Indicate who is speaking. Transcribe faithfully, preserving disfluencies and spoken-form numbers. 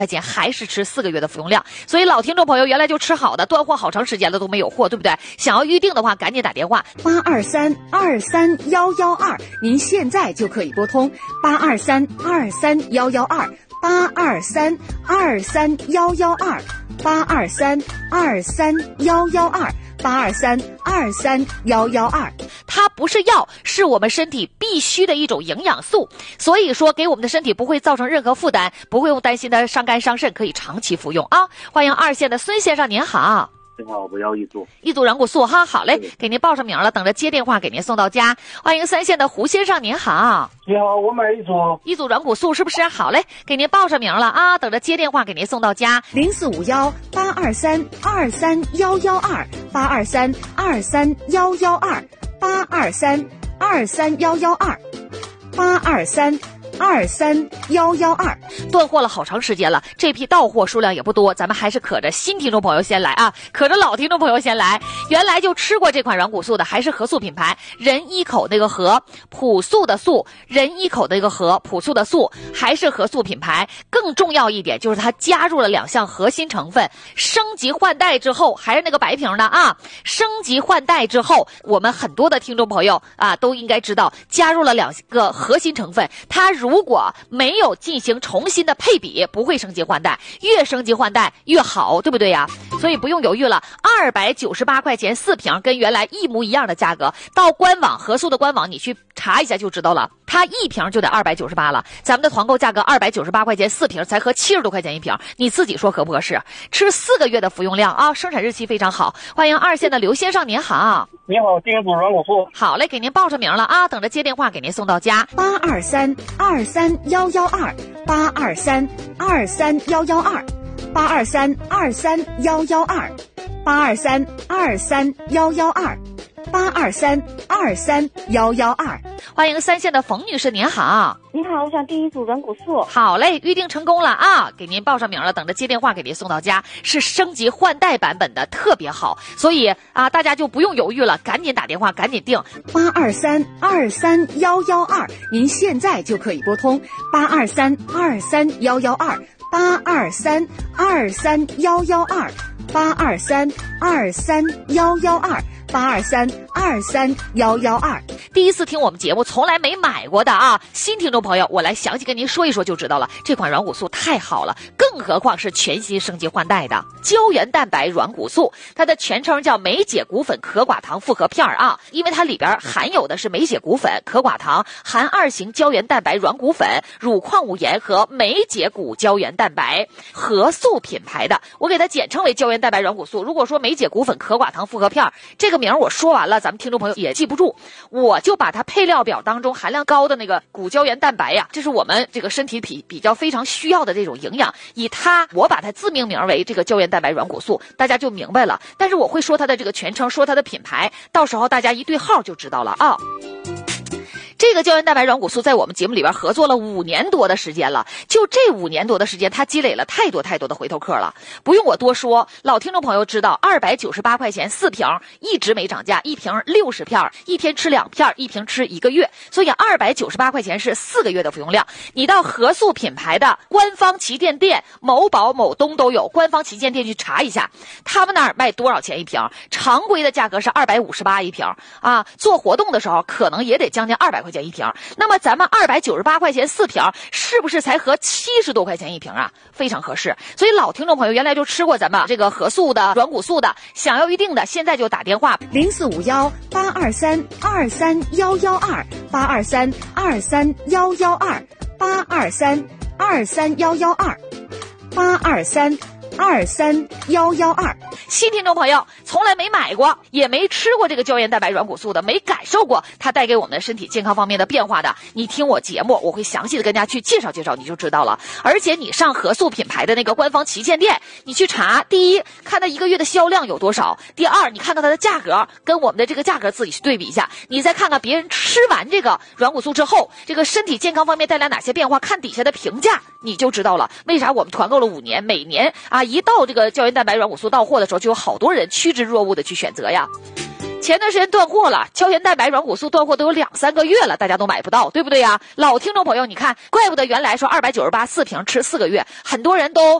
Speaker 1: 块钱还是吃四个月的服用量，所以老听众朋友原来就吃好的，断货好长时间了都没有货，对不对？想要预定的话，赶紧打电话
Speaker 2: 八二三二三幺幺二，您现在就可以拨通八二三二三幺幺二八二三二三幺幺二八二三二三幺幺二八二三二三幺幺二。
Speaker 1: 它不是药，是我们身体必须的一种营养素，所以说给我们的身体不会造成任何负担，不会用担心的伤肝伤肾，可以长期服用啊。欢迎二线的孙先生，您好。
Speaker 3: 你好，我要一组
Speaker 1: 一组软骨素哈，好嘞，给您报上名了，等着接电话给您送到家。欢迎三线的胡先生，您好。
Speaker 3: 你好，我买一组
Speaker 1: 一组软骨素是不是？好嘞，给您报上名了啊，等着接电话给您送到家。
Speaker 2: 零四五幺八二三二三幺幺二八二三二三幺幺二八二三二三幺幺二八二三二三幺幺二。
Speaker 1: 断货了好长时间了，这批到货数量也不多，咱们还是可着新听众朋友先来啊，可着老听众朋友先来。原来就吃过这款软骨素的还是和素品牌，人一口那个和，朴素的素，人一口那个和，朴素的素，还是和素品牌。更重要一点就是它加入了两项核心成分，升级换代之后，还是那个白瓶的啊，升级换代之后，我们很多的听众朋友啊都应该知道，加入了两个核心成分，它如果没有进行重新的配比，不会升级换代，越升级换代越好，对不对呀？所以不用犹豫了，二百九十八块钱四瓶，跟原来一模一样的价格，到官网和素的官网你去查一下就知道了，它一瓶就得二百九十八了，咱们的团购价格二百九十八块钱四瓶，才合七十多块钱一瓶，你自己说合不合适？吃四个月的服用量啊，生产日期非常好。欢迎二线的刘先生，您好。
Speaker 3: 你好，订一组软骨素。
Speaker 1: 好嘞，给您报上名了啊，等着接电话给您送到家。
Speaker 2: 八二三二三幺幺二八二三二三幺幺二八二三二三幺幺二八二三二三幺幺二八二三二三幺幺二。
Speaker 1: 欢迎三线的冯女士，您好。
Speaker 4: 你好，我想订一组软骨素。
Speaker 1: 好嘞，预定成功了啊，给您报上名了，等着接电话给您送到家。是升级换代版本的，特别好，所以啊，大家就不用犹豫了，赶紧打电话，赶紧订。
Speaker 2: 八二三二三幺幺二，您现在就可以拨通八二三二三幺幺二八二三二三幺幺二八二三二三幺幺二八二三二三幺幺二。
Speaker 1: 第一次听我们节目从来没买过的啊，新听众朋友，我来详细跟您说一说就知道了。这款软骨素太好了，更何况是全新升级换代的胶原蛋白软骨素，它的全称叫酶解骨粉可寡糖复合片啊，因为它里边含有的是酶解骨粉、可寡糖、含二型胶原蛋白软骨粉、乳矿物盐和酶解骨胶原蛋白，和素品牌的，我给它简称为胶原蛋白软骨素。如果说酶解骨粉可寡糖复合片这个名我说完了，咱们听众朋友也记不住，我就把它配料表当中含量高的那个骨胶原蛋白呀，这是我们这个身体比比较非常需要的这种营养，以它我把它自命名为这个胶原蛋白软骨素，大家就明白了。但是我会说它的这个全称，说它的品牌，到时候大家一对号就知道了啊。这个胶原蛋白软骨素在我们节目里边合作了五年多的时间了，就这五年多的时间，它积累了太多太多的回头客了，不用我多说，老听众朋友知道，二百九十八块钱四瓶，一直没涨价，一瓶六十片，一天吃两片，一瓶吃一个月，所以二百九十八块钱是四个月的服用量。你到和素品牌的官方旗舰店，某宝、某东都有官方旗舰店去查一下，他们那儿卖多少钱一瓶？常规的价格是二百五十八一瓶啊，做活动的时候可能也得将近二百块钱一瓶，那么咱们二百九十八块钱四瓶，是不是才合七十多块钱一瓶啊？非常合适。所以老听众朋友原来就吃过咱们这个和素的软骨素的，想要预定的现在就打电话
Speaker 2: 零四五幺八二三二三幺幺二八二三二三幺幺二八二三二三幺幺二八二三二三幺幺二。
Speaker 1: 新听众朋友从来没买过也没吃过这个胶原蛋白软骨素的，没感受过它带给我们的身体健康方面的变化的，你听我节目我会详细的跟大家去介绍介绍，你就知道了。而且你上和素品牌的那个官方旗舰店，你去查，第一看它一个月的销量有多少，第二你看看它的价格跟我们的这个价格自己去对比一下，你再看看别人吃完这个软骨素之后这个身体健康方面带来哪些变化，看底下的评价你就知道了。为啥我们团购了五年，每年啊一到这个胶原蛋白软骨素到货的时候就有好多人趋之若鹜的去选择呀。 前段时间断货了，胶原蛋白软骨素断货都有两三个月了，大家都买不到，对不对呀？老听众朋友，你看，怪不得原来说二百九十八四瓶吃四个月，很多人都